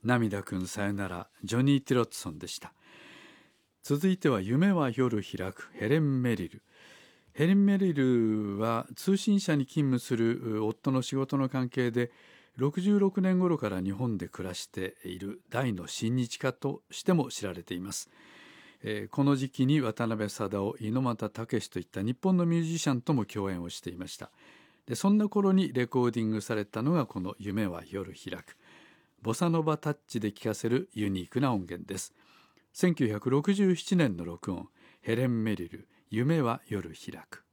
涙くんさよなら、ジョニー・ティロッツソンでした。続いては夢は夜開く、ヘレン・メリル。ヘレン・メリルは通信社に勤務する夫の仕事の関係で66年頃から日本で暮らしている大の親日家としても知られています。この時期に渡辺貞夫、猪俣武史といった日本のミュージシャンとも共演をしていました。でそんな頃にレコーディングされたのがこの夢は夜開く。ボサノバタッチで聴かせるユニークな音源です。1967年の録音、ヘレン・メリル、夢は夜開く。